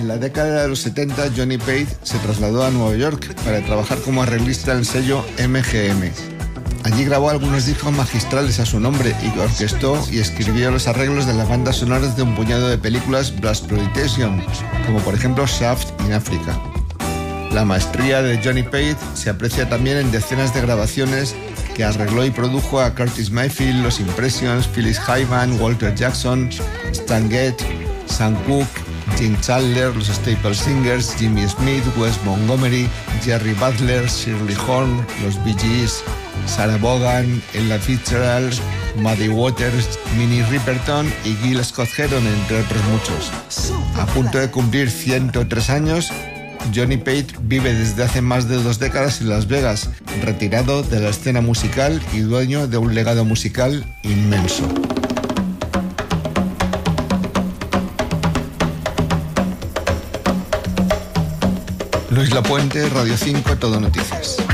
En la década de los 70, Johnny Pate se trasladó a Nueva York para trabajar como arreglista en el sello MGM. Allí grabó algunos discos magistrales a su nombre y orquestó y escribió los arreglos de las bandas sonoras de un puñado de películas blaxploitation, como por ejemplo Shaft in Africa. La maestría de Johnny Pate se aprecia también en decenas de grabaciones que arregló y produjo a Curtis Mayfield, Los Impressions, Phyllis Hyman, Walter Jackson, Stan Getz, Sam Cooke, Gene Chandler, los Staple Singers, Jimmy Smith, Wes Montgomery, Jerry Butler, Shirley Horn, los Bee Gees, Sarah Vaughan, Ella Fitzgerald, Muddy Waters, Minnie Riperton y Gil Scott-Heron, entre otros muchos. A punto de cumplir 103 años, Johnny Pate vive desde hace más de 2 décadas en Las Vegas, retirado de la escena musical y dueño de un legado musical inmenso. Luis Lapuente, Radio 5, Todo Noticias.